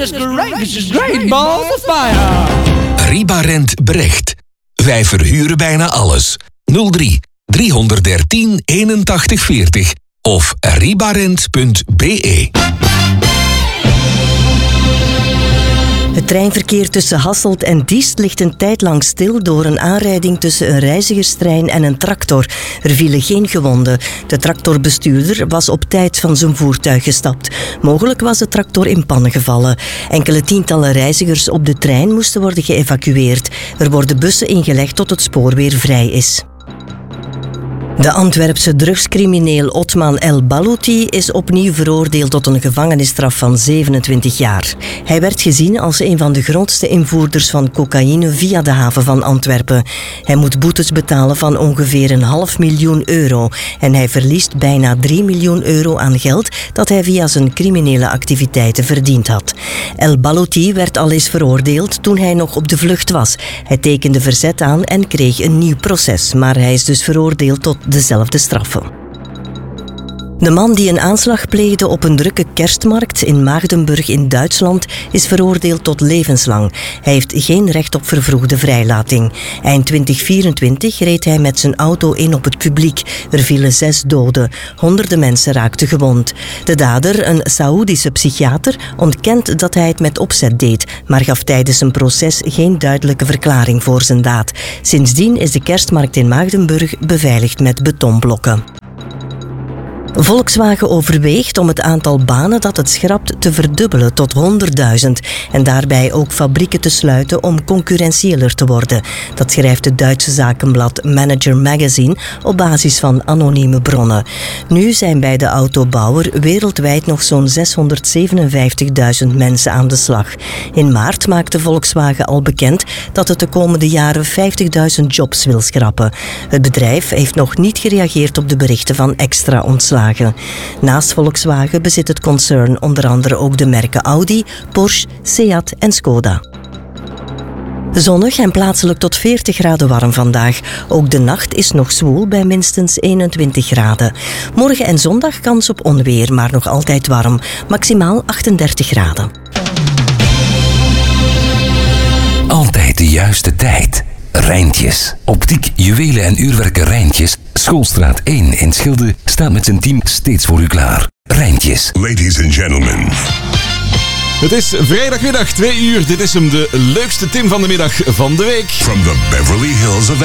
this is great. Balls of fire. Ribarent Brecht. Wij verhuren bijna alles. 03 313 81 40 of ribarent.be. Het treinverkeer tussen Hasselt en Diest ligt een tijd lang stil door een aanrijding tussen een reizigerstrein en een tractor. Er vielen geen gewonden. De tractorbestuurder was op tijd van zijn voertuig gestapt. Mogelijk was de tractor in pannen gevallen. Enkele tientallen reizigers op de trein moesten worden geëvacueerd. Er worden bussen ingelegd tot het spoor weer vrij is. De Antwerpse drugscrimineel Otman El Balouti is opnieuw veroordeeld tot een gevangenisstraf van 27 jaar. Hij werd gezien als een van de grootste invoerders van cocaïne via de haven van Antwerpen. Hij moet boetes betalen van ongeveer €500.000 en hij verliest bijna €3 miljoen aan geld dat hij via zijn criminele activiteiten verdiend had. El Balouti werd al eens veroordeeld toen hij nog op de vlucht was. Hij tekende verzet aan en kreeg een nieuw proces, maar hij is dus veroordeeld tot dezelfde straffen. De man die een aanslag pleegde op een drukke kerstmarkt in Magdeburg in Duitsland is veroordeeld tot levenslang. Hij heeft geen recht op vervroegde vrijlating. Eind 2024 reed hij met zijn auto in op het publiek. Er vielen 6 doden. Honderden mensen raakten gewond. De dader, een Saoedische psychiater, ontkent dat hij het met opzet deed, maar gaf tijdens een proces geen duidelijke verklaring voor zijn daad. Sindsdien is de kerstmarkt in Magdeburg beveiligd met betonblokken. Volkswagen overweegt om het aantal banen dat het schrapt te verdubbelen tot 100.000 en daarbij ook fabrieken te sluiten om concurrentieeler te worden. Dat schrijft het Duitse zakenblad Manager Magazine op basis van anonieme bronnen. Nu zijn bij de autobouwer wereldwijd nog zo'n 657.000 mensen aan de slag. In maart maakte Volkswagen al bekend dat het de komende jaren 50.000 jobs wil schrappen. Het bedrijf heeft nog niet gereageerd op de berichten van extra ontslagen. Naast Volkswagen bezit het concern onder andere ook de merken Audi, Porsche, Seat en Skoda. Zonnig en plaatselijk tot 40 graden warm vandaag. Ook de nacht is nog zwoel bij minstens 21 graden. Morgen en zondag kans op onweer, maar nog altijd warm. Maximaal 38 graden. Altijd de juiste tijd. Rijntjes. Optiek, juwelen en uurwerken Rijntjes. Schoolstraat 1 in Schilde staat met zijn team steeds voor u klaar. Rijntjes. Ladies and gentlemen. Het is vrijdagmiddag 2 uur. Dit is hem, de leukste Tim van de middag van de week. From the Beverly Hills of